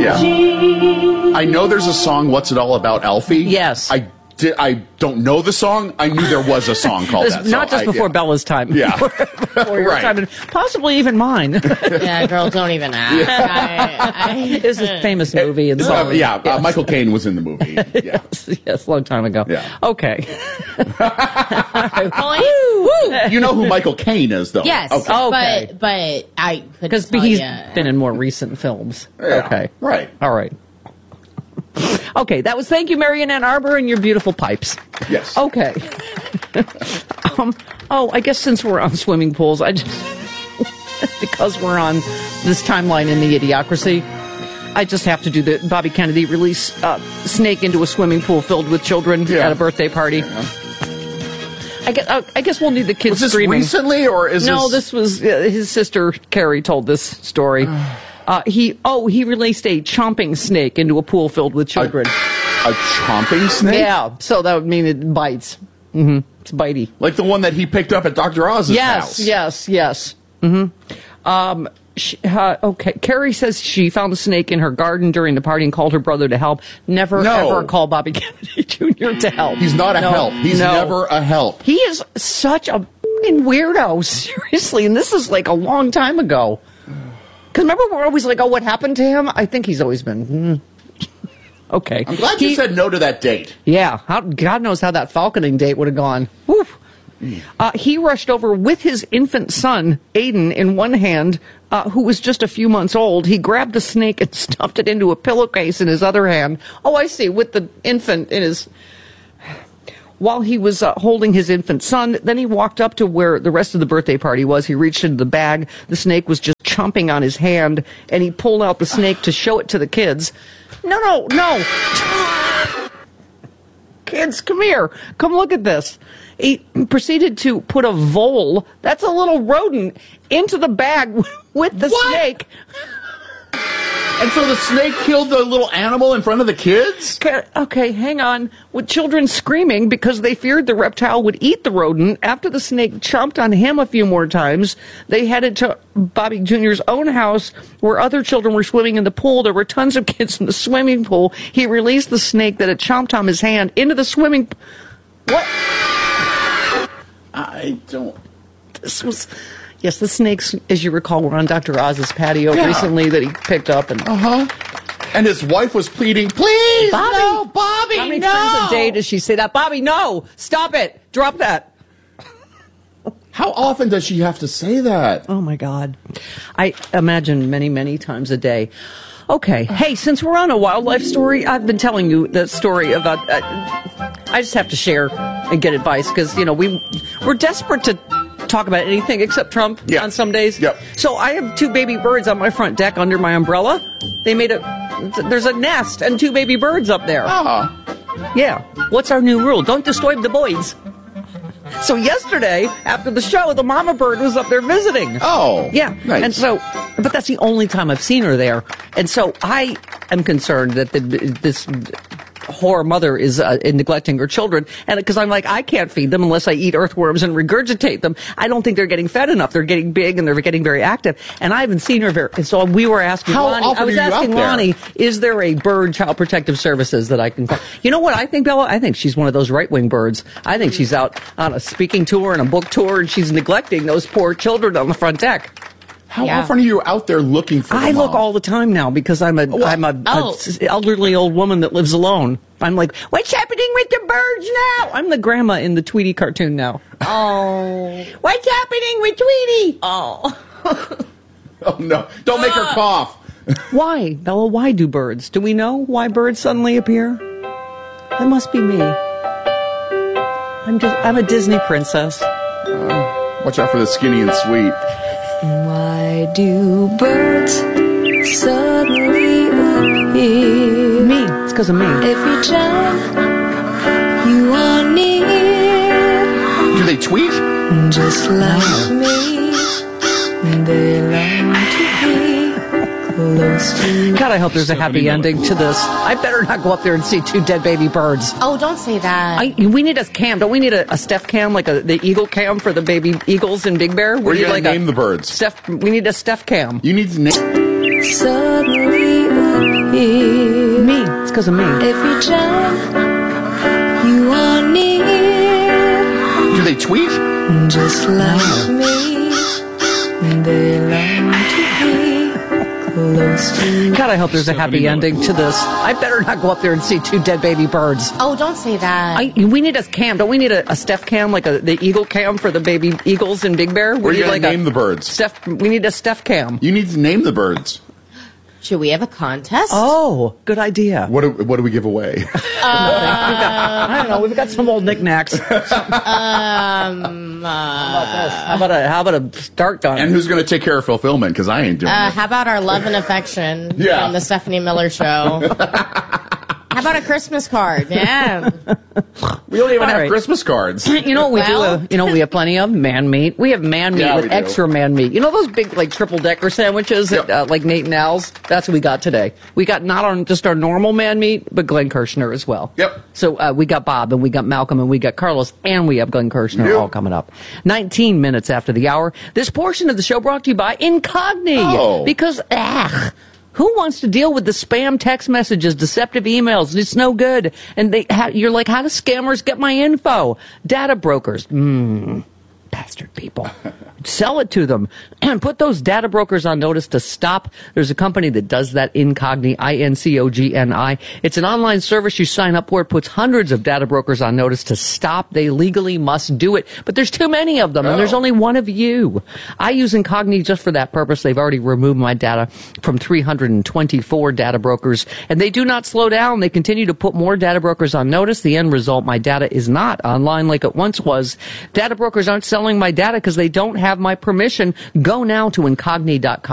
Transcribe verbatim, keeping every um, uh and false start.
Yeah. I know there's a song, What's It All About, Alfie? Yes. I did, I don't know the song. I knew there was a song called that. Not so just I, before yeah. Bella's time. Yeah. before your Right. time, and possibly even mine. Yeah, girl, don't even ask. I, I, It's a famous movie. And Uh, song. yeah, Yes. uh, Michael Caine was in the movie. Yeah. yes, yes, long time ago. Yeah. Okay. Point. You know who Michael Caine is, though. Yes, Okay. Okay. but but I could Because tell he's ya. been in more recent films. Yeah, Okay. right. All right. Okay, that was thank you, Marion Ann Arbor, and your beautiful pipes. Yes. Okay. um, oh, I guess since we're on swimming pools, I just because we're on this timeline in the Idiocracy, I just have to do the Bobby Kennedy release uh, snake into a swimming pool filled with children Yeah. at a birthday party. Yeah. I guess uh, I guess we'll need the kids Was this screaming. recently, or is No, this... this was uh, his sister Carrie told this story. Uh, he oh he released a chomping snake into a pool filled with children. A chomping snake? Yeah, so that would mean it bites. Mm-hmm. It's bitey. Like the one that he picked up at Doctor Oz's Yes, house. yes, yes. Mm-hmm. Um, she, uh, okay. Carrie says she found a snake in her garden during the party and called her brother to help. Never No. ever call Bobby Kennedy Junior to help. He's not a No, help. He's no. never a help. He is such a fucking weirdo. Seriously, and this is like a long time ago. Because remember, we're always like, "Oh, what happened to him?" I think he's always been. Mm. Okay. I'm glad He- you said no to that date. Yeah, how, God knows how that falconing date would have gone. Woo. Uh, he rushed over with his infant son, Aiden, in one hand, uh, who was just a few months old. He grabbed the snake and stuffed it into a pillowcase in his other hand. Oh, I see, with the infant in his... While he was uh, holding his infant son, then he walked up to where the rest of the birthday party was. He reached into the bag. The snake was just chomping on his hand, and he pulled out the snake to show it to the kids. No, no, no. Kids, come here. Come look at this. He proceeded to put a vole, that's a little rodent, into the bag with the What? snake. And so the snake killed the little animal in front of the kids? Okay, okay, hang on. With children screaming because they feared the reptile would eat the rodent, after the snake chomped on him a few more times, they headed to Bobby Junior's own house where other children were swimming in the pool. There were tons of kids in the swimming pool. He released the snake that had chomped on his hand into the swimming pool. What? I don't... This was... Yes, the snakes, as you recall, were on Doctor Oz's patio Yeah. recently that he picked up. And Uh-huh. And his wife was pleading, please, Bobby, no, Bobby, how many no. times a day does she say that? Bobby, no! Stop it! Drop that! How often does she have to say that? Oh, my God. I imagine many, many times a day. Okay. Hey, since we're on a wildlife story, I've been telling you the story about... Uh, I just have to share and get advice because, you know, we, we're desperate to talk about anything except Trump Yeah. on some days. Yep. So I have two baby birds on my front deck under my umbrella. They made a... There's a nest and two baby birds up there. Oh. Yeah. What's our new rule? Don't disturb the boys. So yesterday, after the show, the mama bird was up there visiting. Oh. Yeah. Nice. And so, but that's the only time I've seen her there. And so I am concerned that the, this whore mother is uh, neglecting her children. And because I'm like, I can't feed them unless I eat earthworms and regurgitate them. I don't think they're getting fed enough. They're getting big and they're getting very active. And I haven't seen her very. And so we were asking How Lonnie. often I was are you asking out there? Lonnie, is there a bird child protective services that I can call? You know what I think, Bella? I think she's one of those right wing birds. I think she's out on a speaking tour and a book tour, and she's neglecting those poor children on the front deck. How Yeah. often are you out there looking for I them look all? all the time now because I'm a Well, am a, oh. a elderly old woman that lives alone. I'm like, what's happening with the birds now? I'm the grandma in the Tweety cartoon now. Oh. What's happening with Tweety? Oh. Oh, no. Don't make her cough. Why, Bella? Why do birds? Do we know why birds suddenly appear? That must be me. I'm just I'm a Disney princess. Watch out for the skinny and sweet. Why do birds suddenly appear? Me. It's because of me. Every time you are near, Do they tweet? just like me, they long to be close to. God, I hope there's a happy ending to this. I better not go up there and see two dead baby birds. Oh, don't say that. I, we need a cam. Don't we need a, a Steph cam, like a, the eagle cam for the baby eagles in Big Bear? We Where are you need going like to name a the birds? Steph. We need a Steph cam. You need to name... Suddenly appear. because of me. Every time you are near, Do they tweet? just like me, they long to be close to you. God, I hope there's a Stephanie happy Miller. ending to this. I better not go up there and see two dead baby birds. Oh, don't say that. I, we need a cam. Don't we need a, a Steph cam, like a the eagle cam for the baby eagles in Big Bear? We Where are you need going like to name a the birds? Steph. We need a Steph cam. You need to name the birds. Should we have a contest? Oh, good idea. What do, what do we give away? We've got, I don't know. We've got some old knickknacks. Um, uh, How about a how about a start gun? And who's going to take care of fulfillment? Because I ain't doing uh, it. how about our love and affection Yeah. from the Stephanie Miller Show? How about a Christmas card? Yeah. We don't even All have right. Christmas cards. You know what we Well- do? Uh, you know what we have plenty of? Man meat. We have man meat Yeah, with we do. extra man meat. You know those big like triple decker sandwiches Yep. at uh, like Nate and Al's? That's what we got today. We got not on just our normal man meat, but Glenn Kirshner as well. Yep. So uh, we got Bob and we got Malcolm and we got Carlos and we have Glenn Kirshner Yep. all coming up. nineteen minutes after the hour. This portion of the show brought to you by Incogni. Oh. Because, ah. Who wants to deal with the spam text messages, deceptive emails? It's no good. And they, how, you're like, how do scammers get my info? Data brokers. Mmm. Bastard people. Sell it to them and put those data brokers on notice to stop. There's a company that does that, Incogni, I N C O G N I. It's an online service you sign up for. It puts hundreds of data brokers on notice to stop. They legally must do it. But there's too many of them, and there's Oh. only one of you. I use Incogni just for that purpose. They've already removed my data from three hundred twenty-four data brokers, and they do not slow down. They continue to put more data brokers on notice. The end result, my data is not online like it once was. Data brokers aren't selling my data because they don't have my permission. Go now to incogni dot com.